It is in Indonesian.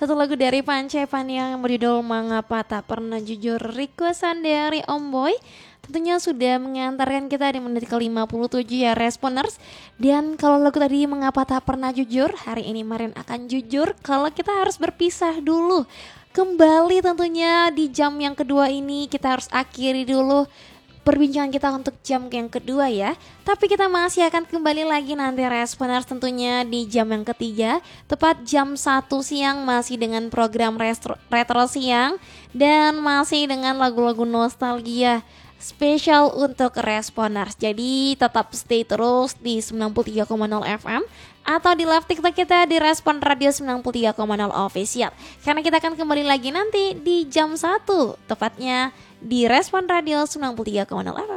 Satu lagu dari Pancepan yang berjudul Mengapa Tak Pernah Jujur, requestan dari Om Boy. Tentunya sudah mengantarkan kita di menit ke-57 ya Responers. Dan kalau lagu tadi Mengapa Tak Pernah Jujur, hari ini Marin akan jujur kalau kita harus berpisah dulu. Kembali tentunya di jam yang kedua ini kita harus akhiri dulu perbincangan kita untuk jam yang kedua ya. Tapi kita masih akan kembali lagi nanti Responers tentunya di jam yang ketiga. Tepat jam 1 siang masih dengan program Retro Siang. Dan masih dengan lagu-lagu nostalgia spesial untuk Responers. Jadi tetap stay terus di 93,0 FM atau di live TikTok kita di Respon Radio 93,0 Official. Karena kita akan kembali lagi nanti di jam 1 tepatnya di Respon Radio 93,0 FM.